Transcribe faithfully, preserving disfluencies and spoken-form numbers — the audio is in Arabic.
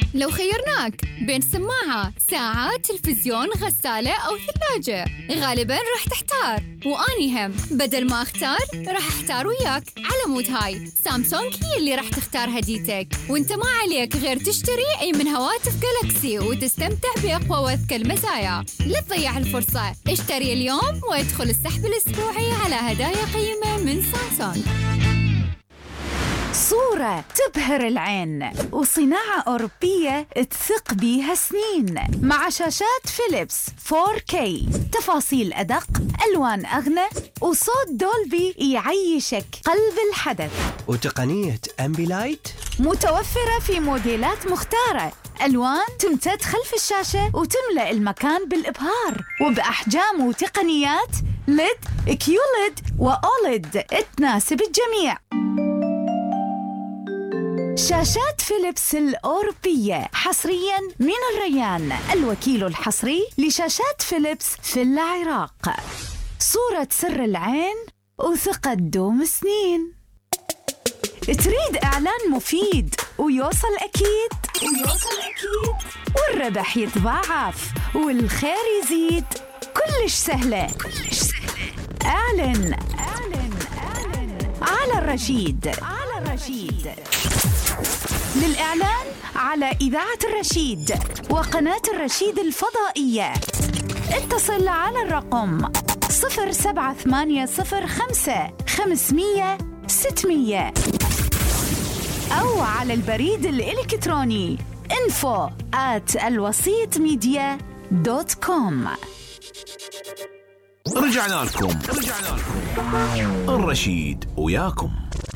لو خيرناك بين سماعة، ساعة، تلفزيون، غسالة أو ثلاجة، غالباً راح تحتار. وأني هم بدل ما أختار راح أحتار وياك. على مود هاي سامسونج هي اللي راح تختار هديتك، وانت ما عليك غير تشتري أي من هواتف جالاكسي وتستمتع بأقوى وأذكى المزايا. لا تضيع الفرصة، اشتري اليوم وادخل السحب الأسبوعي على هدايا قيمة من سامسونج. صورة تبهر العين وصناعة أوروبية تثق بيها سنين، مع شاشات فيليبس فور كي، تفاصيل أدق، ألوان أغنى، وصوت دولبي يعيشك قلب الحدث، وتقنية أمبيلايت متوفرة في موديلات مختارة، ألوان تمتد خلف الشاشة وتملأ المكان بالإبهار، وبأحجام وتقنيات ليد، كيوليد، وأوليد تناسب الجميع. شاشات فيليبس الأوروبية حصرياً من الريان، الوكيل الحصري لشاشات فيليبس في العراق. صورة سر العين وثقة دوم سنين. تريد إعلان مفيد ويوصل أكيد ويوصل أكيد والربح يتضاعف والخير يزيد؟ كلش سهلة كلش سهلة. أعلن أعلن أعلن على الرشيد على الرشيد. للإعلان على إذاعة الرشيد وقناة الرشيد الفضائية اتصل على الرقم صفر سبعة ثمانية صفر خمسة خمسمية ستمية أو على البريد الإلكتروني info at الوسيط ميديا دوت كوم. رجعنا لكم رجعنا لكم الرشيد وياكم.